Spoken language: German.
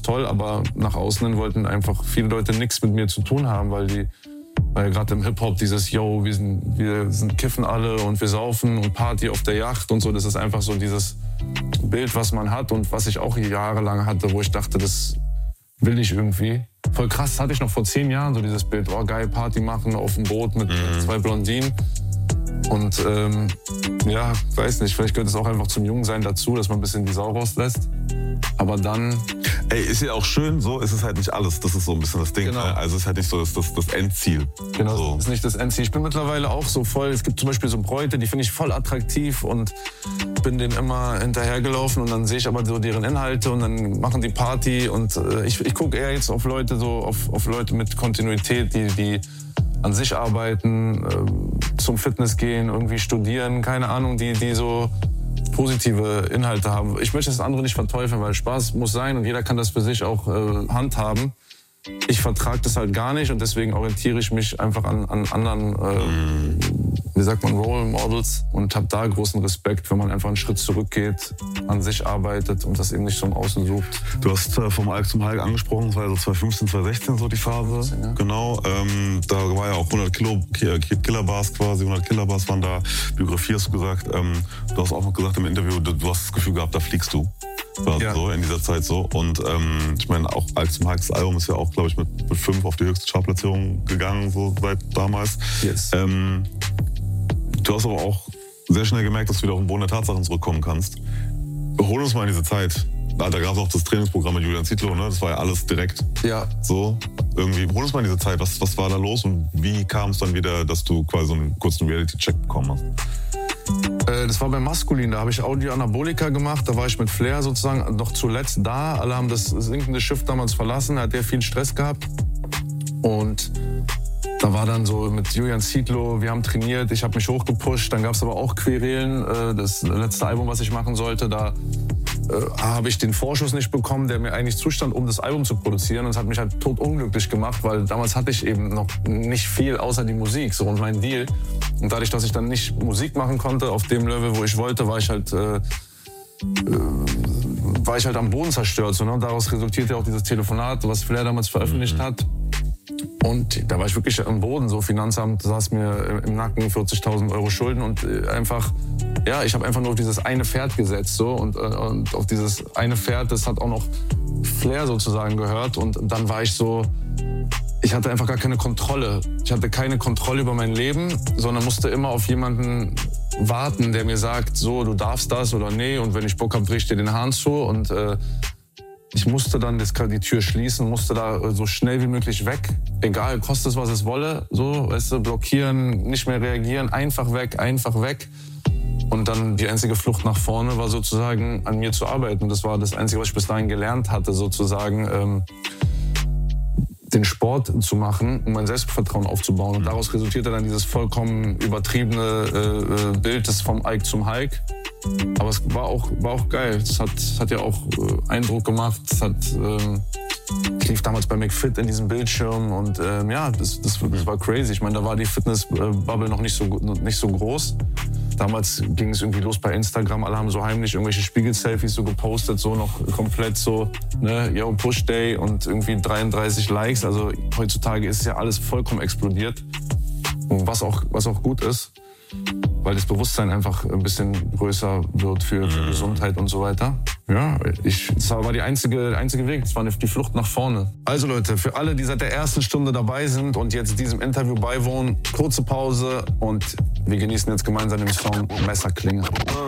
toll, aber nach außen hin wollten einfach viele Leute nichts mit mir zu tun haben, weil gerade im Hip-Hop dieses, yo, wir sind kiffen alle und wir saufen und Party auf der Yacht und so, das ist einfach so dieses Bild, was man hat und was ich auch jahrelang hatte, wo ich dachte, das will ich irgendwie. Voll krass, das hatte ich noch vor 10 Jahren, so dieses Bild, oh geil, Party machen auf dem Boot mit 2 Blondinen. Und ja, weiß nicht, vielleicht gehört es auch einfach zum Jungsein dazu, dass man ein bisschen die Sau rauslässt. Aber dann... Ey, ist ja auch schön, so ist es halt nicht alles. Das ist so ein bisschen das Ding. Genau. Also es ist halt nicht so das Endziel. Genau, so. Das ist nicht das Endziel. Ich bin mittlerweile auch so voll, es gibt zum Beispiel so Bräute, die finde ich voll attraktiv und bin denen immer hinterhergelaufen und dann sehe ich aber so deren Inhalte und dann machen die Party und ich gucke eher jetzt auf Leute, so auf Leute mit Kontinuität, die an sich arbeiten, zum Fitness gehen, irgendwie studieren, keine Ahnung, die so positive Inhalte haben. Ich möchte das andere nicht verteufeln, weil Spaß muss sein und jeder kann das für sich auch handhaben. Ich vertrage das halt gar nicht und deswegen orientiere ich mich einfach an anderen, wie sagt man, Role Models und habe da großen Respekt, wenn man einfach einen Schritt zurückgeht, an sich arbeitet und das eben nicht so im Außen sucht. Du hast vom Alk zum Hulk angesprochen, das war so 2015, 2016 so die Phase. Ja. Genau, da war ja auch 100 Killerbars quasi, 100 Killerbars waren da. Biografie hast du gesagt. Du hast auch noch gesagt im Interview, du hast das Gefühl gehabt, da fliegst du. War ja. So in dieser Zeit so. Und ich meine, auch Alk zum Hulk, das Album ist ja auch, glaube ich, mit 5 auf die höchste Chartplatzierung gegangen, so seit damals. Yes. Du hast aber auch sehr schnell gemerkt, dass du wieder auf den Boden der Tatsachen zurückkommen kannst. Hol uns mal in diese Zeit. Da gab es auch das Trainingsprogramm mit Julian Zietlow, ne? Das war ja alles direkt. Ja. So, irgendwie. Hol uns mal in diese Zeit. Was war da los und wie kam es dann wieder, dass du quasi so einen kurzen Reality-Check bekommen hast? Das war bei Maskulin, da habe ich Audio-Anabolika gemacht, da war ich mit Flair sozusagen noch zuletzt da. Alle haben das sinkende Schiff damals verlassen, da hat der viel Stress gehabt. Und da war dann so mit Julian Zietlow, wir haben trainiert, ich habe mich hochgepusht. Dann gab es aber auch Querelen, das letzte Album, was ich machen sollte, da habe ich den Vorschuss nicht bekommen, der mir eigentlich zustand, um das Album zu produzieren. Und das hat mich halt totunglücklich gemacht, weil damals hatte ich eben noch nicht viel außer die Musik so und mein Deal. Und dadurch, dass ich dann nicht Musik machen konnte auf dem Level, wo ich wollte, war ich halt am Boden zerstört. So, ne? Und daraus resultierte ja auch dieses Telefonat, was Flair damals veröffentlicht hat. Und da war ich wirklich am Boden. So, Finanzamt saß mir im Nacken, 40.000 Euro Schulden und einfach, ja, ich habe einfach nur auf dieses eine Pferd gesetzt. So, und auf dieses eine Pferd, das hat auch noch Flair sozusagen gehört. Und dann war ich so, ich hatte einfach gar keine Kontrolle. Ich hatte keine Kontrolle über mein Leben, sondern musste immer auf jemanden warten, der mir sagt, so, du darfst das oder nee. Und wenn ich Bock habe, dreh ich dir den Hahn zu. Und ich musste dann die Tür schließen, musste da so schnell wie möglich weg. Egal, kostet es, was es wolle. So, weißt du, blockieren, nicht mehr reagieren, einfach weg, einfach weg. Und dann die einzige Flucht nach vorne war sozusagen an mir zu arbeiten. Das war das Einzige, was ich bis dahin gelernt hatte, sozusagen den Sport zu machen, um mein Selbstvertrauen aufzubauen. Und daraus resultierte dann dieses vollkommen übertriebene Bild des vom Alk zum Hulk. Aber es war auch geil. Es hat ja auch Eindruck gemacht. Ich lief damals bei McFit in diesem Bildschirm und ja, das war crazy. Ich meine, da war die Fitness-Bubble noch nicht so groß. Damals ging es irgendwie los bei Instagram. Alle haben so heimlich irgendwelche Spiegel-Selfies so gepostet, so noch komplett so, ne, yo, Push Day und irgendwie 33 Likes. Also heutzutage ist ja alles vollkommen explodiert. Und was auch gut ist, weil das Bewusstsein einfach ein bisschen größer wird für Gesundheit und so weiter. Ja, das war der einzige Weg, das war die Flucht nach vorne. Also Leute, für alle, die seit der ersten Stunde dabei sind und jetzt diesem Interview beiwohnen, kurze Pause und wir genießen jetzt gemeinsam den Song Messerklinge.